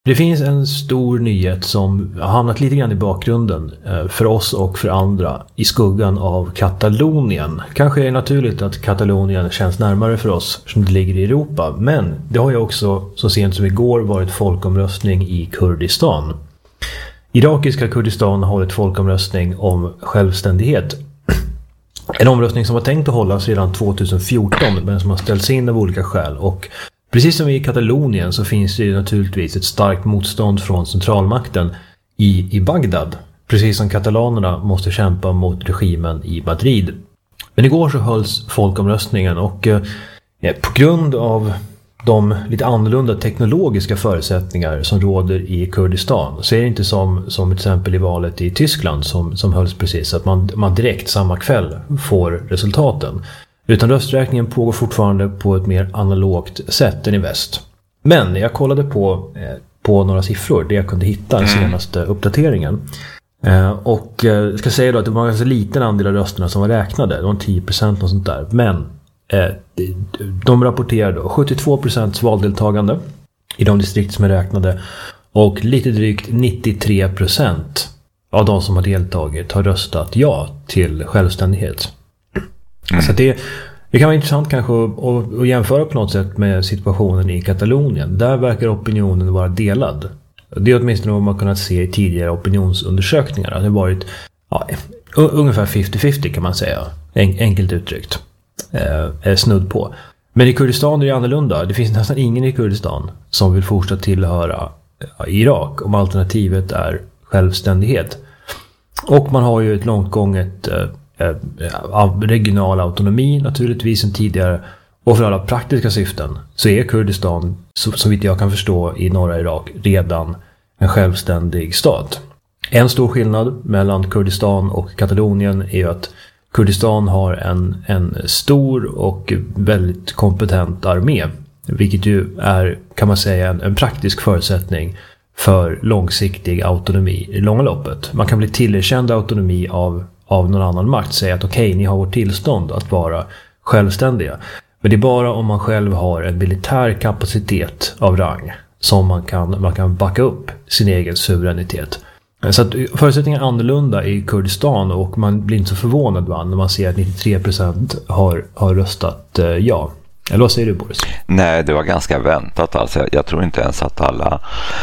Det finns en stor nyhet som har hamnat lite grann i bakgrunden för oss och för andra i skuggan av Katalonien. Kanske är det naturligt att Katalonien känns närmare för oss som det ligger i Europa, men det har ju också så sent som igår varit folkomröstning i Kurdistan. Irakiska Kurdistan har hållit folkomröstning om självständighet. En omröstning som var tänkt att hållas redan 2014 men som har ställts in av olika skäl. Och precis som i Katalonien så finns det ju naturligtvis ett starkt motstånd från centralmakten i Bagdad. Precis som katalanerna måste kämpa mot regimen i Madrid. Men igår så hölls folkomröstningen och på grund av de lite annorlunda teknologiska förutsättningar som råder i Kurdistan så är det inte som till exempel i valet i Tyskland som hölls precis att man direkt samma kväll får resultaten. Utan rösträkningen pågår fortfarande på ett mer analogt sätt än i väst. Men jag kollade på några siffror där jag kunde hitta den senaste uppdateringen. Och jag ska säga då att det var en ganska liten andel av rösterna som var räknade. Det var 10% och sånt där. Men de rapporterade 72% valdeltagande i de distrikt som är räknade. Och lite drygt 93% av de som har deltagit har röstat ja till självständighet. Så det kan vara intressant kanske att jämföra på något sätt med situationen i Katalonien. Där verkar opinionen vara delad. Det är åtminstone vad man kunnat se i tidigare opinionsundersökningar. Det har varit ungefär 50-50 kan man säga. Enkelt uttryckt. Snudd på. Men i Kurdistan är det annorlunda. Det finns nästan ingen i Kurdistan som vill fortsätta tillhöra Irak om alternativet är självständighet. Och man har ju ett långtgånget regional autonomi naturligtvis som tidigare, och för alla praktiska syften så är Kurdistan så vitt jag kan förstå i norra Irak redan en självständig stat. En stor skillnad mellan Kurdistan och Katalonien är att Kurdistan har en stor och väldigt kompetent armé, vilket ju är, kan man säga, en praktisk förutsättning för långsiktig autonomi i långa loppet. Man kan bli tillerkänd autonomi av någon annan makt, säga att okej, ni har vårt tillstånd att vara självständiga. Men det är bara om man själv har en militär kapacitet av rang som man kan backa upp sin egen suveränitet. Så att förutsättningarna är annorlunda i Kurdistan och man blir inte så förvånad när man ser att 93% har röstat ja. Eller vad säger du, Boris? Nej, det var ganska väntat. Alltså, jag tror inte ens att alla...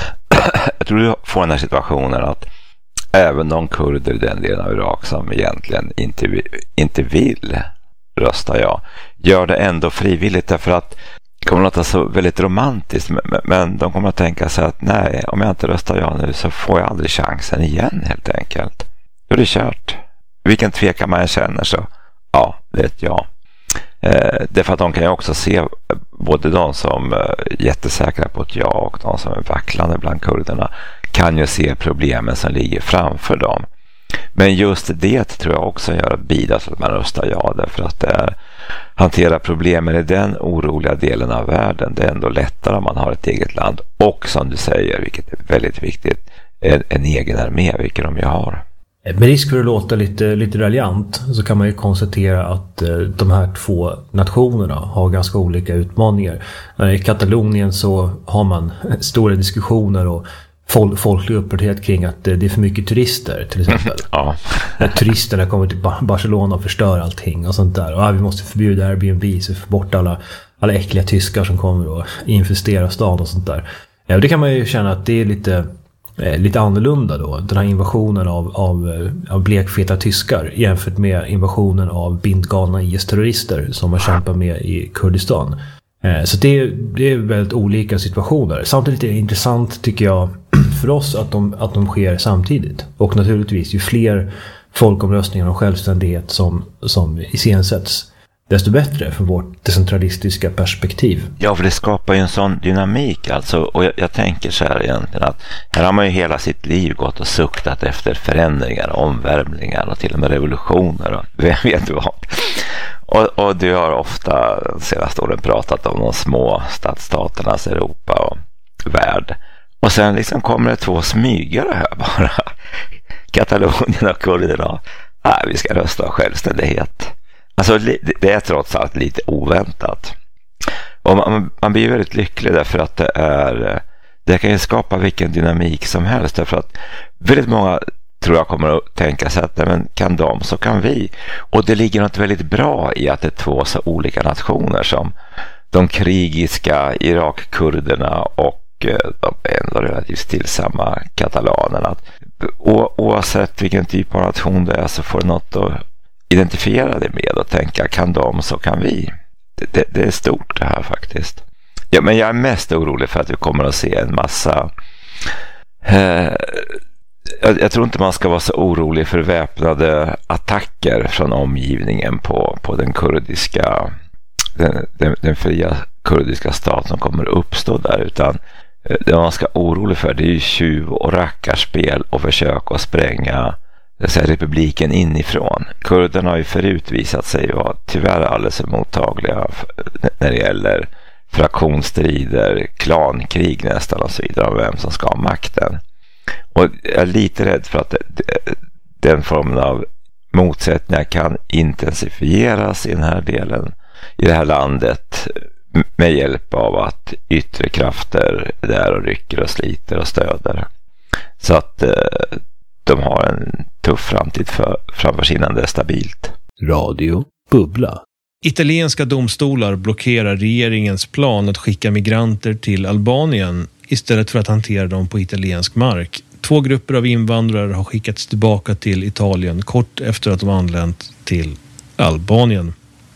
jag tror du får den här situationen att även de kurder i den delen av Irak som egentligen inte vill rösta ja, gör det ändå frivilligt, därför att det kommer att låta så väldigt romantiskt, men de kommer att tänka sig att nej, om jag inte röstar ja nu så får jag aldrig chansen igen helt enkelt. Då är det kört. Vilken tvekan man känner så ja, det är ett ja. Därför att de kan ju också se både de som är jättesäkra på ett ja och de som är vacklande bland kurderna kan ju se problemen som ligger framför dem. Men just det tror jag också gör att bidra till att man röstar ja, därför att det är hantera problemen i den oroliga delen av världen. Det är ändå lättare om man har ett eget land och, som du säger, vilket är väldigt viktigt, en egen armé, vilket de ju har. Med risk för att låta lite raljant så kan man ju konstatera att de här två nationerna har ganska olika utmaningar. I Katalonien så har man stora diskussioner och folklig upprördhet kring att det är för mycket turister till exempel. Ja. Turisterna kommer till Barcelona och förstör allting och sånt där. Och vi måste förbjuda Airbnb så vi får bort alla äckliga tyskar som kommer och infesterar stan och sånt där. Och det kan man ju känna att det är lite annorlunda då. Den här invasionen av blekfeta tyskar jämfört med invasionen av bindgalna IS-terrorister som man kämpar med i Kurdistan. Så det är väldigt olika situationer. Samtidigt är det intressant, tycker jag, för oss att de sker samtidigt. Och naturligtvis ju fler folkomröstningar om självständighet som iscensätts, desto bättre för vårt decentralistiska perspektiv. Ja, för det skapar ju en sån dynamik alltså. Och jag tänker så här egentligen att här har man ju hela sitt liv gått och suktat efter förändringar, omvärmningar och till och med revolutioner och vem vet vad. Och du har ofta de senaste åren pratat om de små stadsstaternas Europa och värld. Och sen liksom kommer det två smygare här bara. Katalonien och kurderna. Nej, vi ska rösta självständighet. Alltså det är trots allt lite oväntat. Och man blir väldigt lycklig därför att Det kan ju skapa vilken dynamik som helst, därför att väldigt många tror jag kommer att tänka sig att men kan de så kan vi. Och det ligger något väldigt bra i att det är två så olika nationer som de krigiska Irak-kurderna och de ändå relativt stillsamma katalanerna. Oavsett vilken typ av nation det är så får du något att identifiera det med och tänka kan de så kan vi. Det är stort det här faktiskt. Ja, men jag är mest orolig för att vi kommer att se en massa jag tror inte man ska vara så orolig för väpnade attacker från omgivningen på den kurdiska den fria kurdiska stat som kommer uppstå där, utan det man ska vara orolig för det är ju tjuv- och rackarspel och försök att spränga republiken inifrån. Kurderna har ju förut visat sig vara tyvärr alldeles för mottagliga när det gäller fraktionsstrider, klankrig nästan och så vidare om vem som ska ha makten. Och jag är lite rädd för att den formen av motsättningar kan intensifieras i den här delen i det här landet med hjälp av att yttre krafter är där och rycker och sliter och stöder. Så att de har en tuff framtid framför sig innan det är stabilt. Radio Bubbla. Italienska domstolar blockerar regeringens plan att skicka migranter till Albanien istället för att hantera dem på italiensk mark. 2 grupper av invandrare har skickats tillbaka till Italien kort efter att de anlänt till Albanien.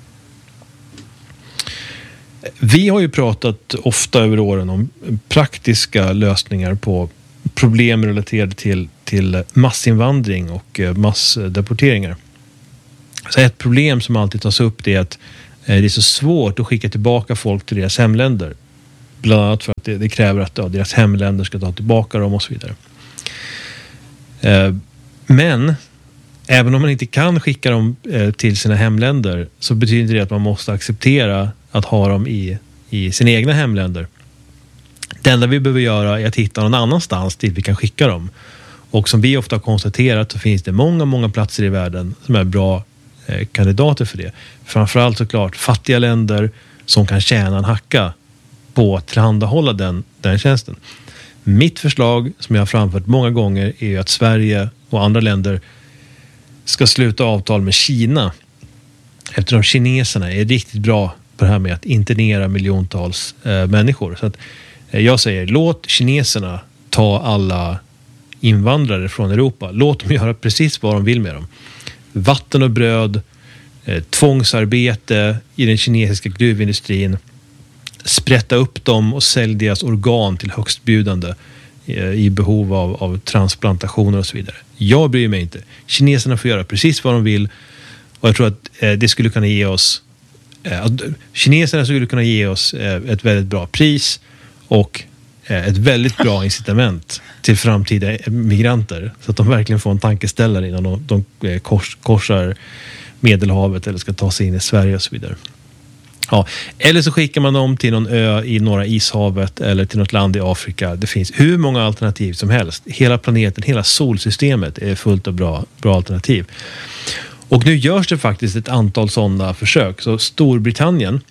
Vi har ju pratat ofta över åren om praktiska lösningar på problem relaterade till massinvandring och massdeporteringar. Så ett problem som alltid tas upp är att det är så svårt att skicka tillbaka folk till deras hemländer. Bland annat för att det kräver att deras hemländer ska ta tillbaka dem och så vidare. Men även om man inte kan skicka dem till sina hemländer så betyder det att man måste acceptera att ha dem i sina egna hemländer. Det enda vi behöver göra är att hitta någon annanstans dit vi kan skicka dem. Och som vi ofta har konstaterat så finns det många platser i världen som är bra kandidater för det. Framförallt såklart fattiga länder som kan tjäna en hacka på att tillhandahålla den tjänsten. Mitt förslag som jag har framfört många gånger är att Sverige och andra länder ska sluta avtal med Kina, eftersom kineserna är riktigt bra på det här med att internera miljontals människor. Så att jag säger, låt kineserna ta alla invandrare från Europa. Låt dem göra precis vad de vill med dem. Vatten och bröd, tvångsarbete i den kinesiska gruvindustrin, sprätta upp dem och sälja deras organ till högstbjudande i behov av transplantationer och så vidare. Jag bryr mig inte. Kineserna får göra precis vad de vill och jag tror att det skulle kunna ge oss kineserna skulle kunna ge oss ett väldigt bra pris och ett väldigt bra incitament till framtida migranter så att de verkligen får en tankeställare innan de korsar Medelhavet eller ska ta sig in i Sverige och så vidare. Ja, eller så skickar man dem till någon ö i norra ishavet eller till något land i Afrika. Det finns hur många alternativ som helst. Hela planeten, hela solsystemet är fullt av bra alternativ. Och nu görs det faktiskt ett antal sådana försök. Så Storbritannien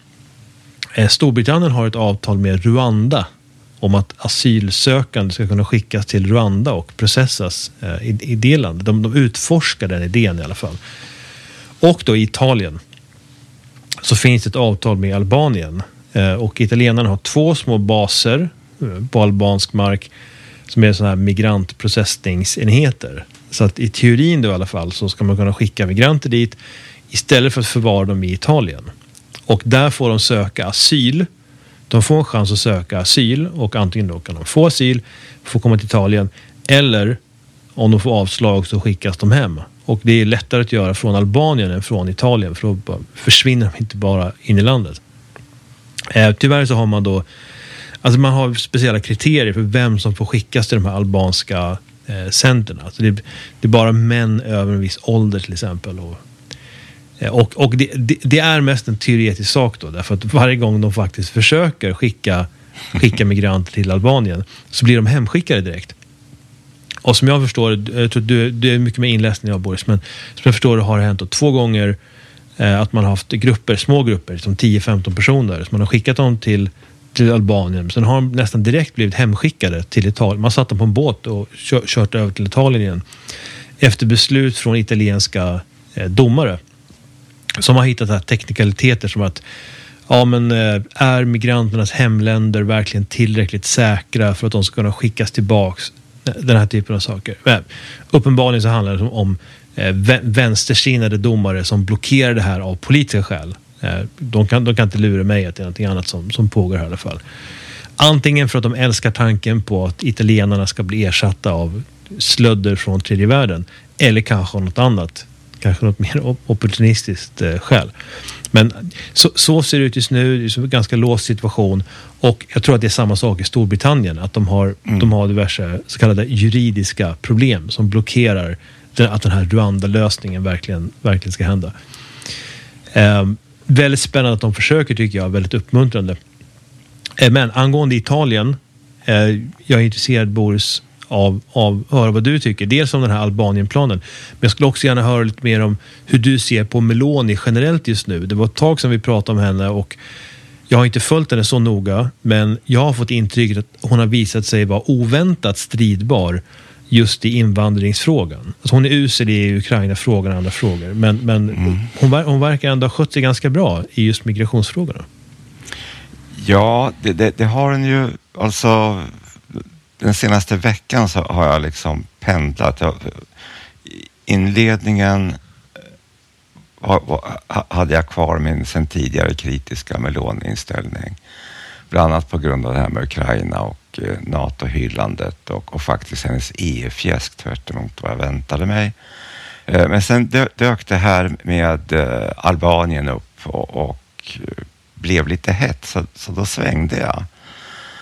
har ett avtal med Rwanda om att asylsökande ska kunna skickas till Rwanda och processas i det landet. De utforskar den idén i alla fall. Och då i Italien så finns ett avtal med Albanien och italienarna har 2 små baser på albansk mark som är sådana här migrantprocessningsenheter. Så att i teorin då i alla fall så ska man kunna skicka migranter dit istället för att förvara dem i Italien. Och där får de söka asyl. De får en chans att söka asyl och antingen då kan de få asyl, få komma till Italien eller om de får avslag så skickas de hem. Och det är lättare att göra från Albanien än från Italien för då försvinner de inte bara in i landet. Tyvärr så har man då alltså man har speciella kriterier för vem som får skickas till de här albanska centerna. Alltså det är bara män över en viss ålder till exempel. Och det är mest en teoretisk sak då. Därför att varje gång de faktiskt försöker skicka migranter till Albanien så blir de hemskickade direkt. Och som jag förstår, jag tror du är mycket mer inläsning av Boris, men som jag förstår det har det hänt 2 gånger att man har haft små grupper som 10-15 personer. Så man har skickat dem till till Albanien. Sen har de nästan direkt blivit hemskickade till Italien. Man satt dem på en båt och kört över till Italien igen. Efter beslut från italienska domare som har hittat här teknikaliteter som att är migranternas hemländer verkligen tillräckligt säkra för att de ska kunna skickas tillbaks, den här typen av saker. Men uppenbarligen så handlar det om vänstersinnade domare som blockerar det här av politiska skäl. De kan inte lura mig att det är någonting annat som pågår här i alla fall. Antingen för att de älskar tanken på att italienarna ska bli ersatta av slödder från tredje världen, eller kanske något annat. Kanske något mer opportunistiskt skäl. Men så ser det ut just nu. Det är en ganska låst situation. Och jag tror att det är samma sak i Storbritannien. Att de har diverse så kallade juridiska problem som blockerar att den här Rwanda-lösningen verkligen ska hända. Väldigt spännande att de försöker, tycker jag. Väldigt uppmuntrande. Men angående Italien, jag är intresserad, Boris, av att höra vad du tycker. Dels om den här Albanien-planen. Men jag skulle också gärna höra lite mer om hur du ser på Meloni generellt just nu. Det var ett tag sedan vi pratade om henne och jag har inte följt henne så noga, men jag har fått intrycket att hon har visat sig vara oväntat stridbar just i invandringsfrågan. Alltså hon är usel i Ukraina-frågan och andra frågor. Men hon verkar ändå ha skött sig ganska bra i just migrationsfrågorna. Ja, det har hon ju. Alltså, den senaste veckan så har jag liksom pendlat. Inledningen hade jag kvar min sen tidigare kritiska Meloni-inställning. Bland annat på grund av det här med Ukraina och NATO-hyllandet och faktiskt hennes EU-fjäsk tvärt emot vad jag väntade mig. Men sen dök det här med Albanien upp och blev lite hett, så då svängde jag.